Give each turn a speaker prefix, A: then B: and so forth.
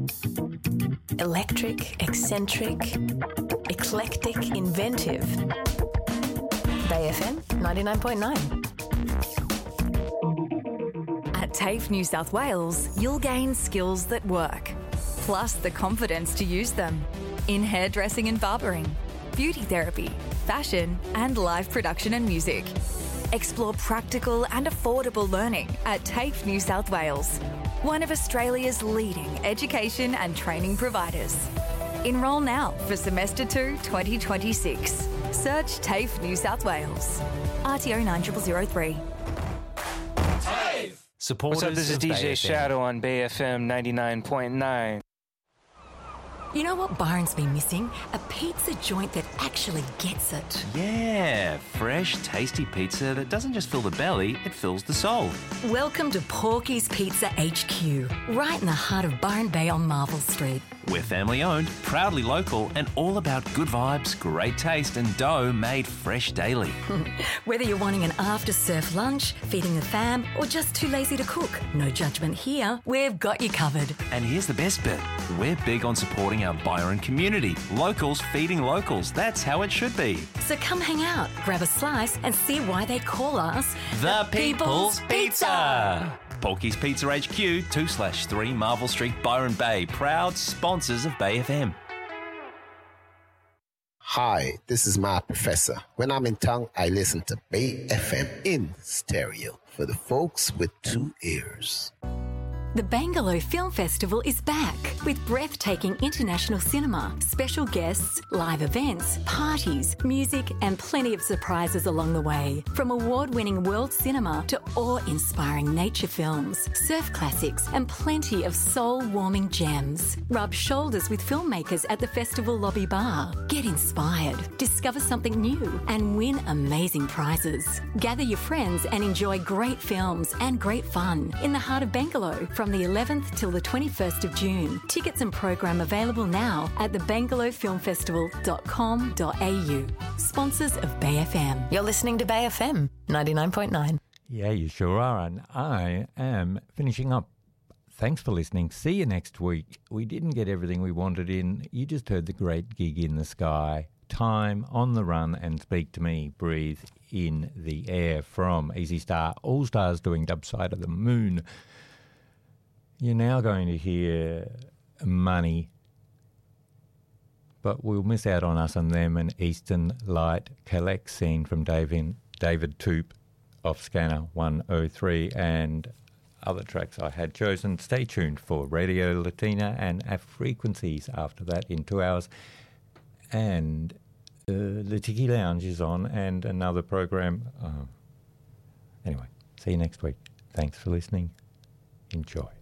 A: Electric, eccentric, eclectic, inventive. Bay FM 99.9.
B: At TAFE New South Wales, you'll gain skills that work, plus the confidence to use them in hairdressing and barbering, beauty therapy, fashion, and live production and music. Explore practical and affordable learning at TAFE New South Wales, one of Australia's leading education and training providers. Enrol now for Semester 2 2026. Search TAFE New South Wales. RTO 9003.
C: What's up, this is DJ Shadow on Bay FM 99.9.
A: You know what Byron's been missing? A pizza joint that actually gets it.
D: Yeah, fresh, tasty pizza that doesn't just fill the belly, it fills the soul.
A: Welcome to Porky's Pizza HQ, right in the heart of Byron Bay on Marvel Street.
D: We're family owned, proudly local, and all about good vibes, great taste, and dough made fresh daily.
A: Whether you're wanting an after-surf lunch, feeding the fam, or just too lazy to cook, no judgment here. We've got you covered.
D: And here's the best bit. We're big on supporting our Byron community. Locals feeding locals. That's how it should be.
A: So come hang out, grab a slice, and see why they call us
D: The People's Pizza. Porky's Pizza HQ, 2/3 Marvel Street, Byron Bay. Proud sponsors of Bay FM.
E: Hi, this is my professor. When I'm in town, I listen to Bay FM in stereo for the folks with 2 ears.
A: The Bangalow Film Festival is back with breathtaking international cinema, special guests, live events, parties, music, and plenty of surprises along the way. From award-winning world cinema to awe-inspiring nature films, surf classics, and plenty of soul-warming gems. Rub shoulders with filmmakers at the festival lobby bar. Get inspired, discover something new, and win amazing prizes. Gather your friends and enjoy great films and great fun in the heart of Bangalow from the 11th till the 21st of June. Tickets and program available now at thebangalowfilmfestival.com.au. Sponsors of Bay FM. You're listening to Bay FM 99.9.
F: Yeah, you sure are. And I am finishing up. Thanks for listening. See you next week. We didn't get everything we wanted in. You just heard the great Gig in the Sky. Time, On the Run, and Speak to Me, Breathe in the Air from Easy Star. All Stars doing Dub Side of the Moon. You're now going to hear Money, but we'll miss out on Us and Them, and Eastern Light Collect Scene from David Toop off Scanner 103, and other tracks I had chosen. Stay tuned for Radio Latina and Frequencies after that in 2 hours. And the Tiki Lounge is on, and another program. Anyway, see you next week. Thanks for listening. Enjoy.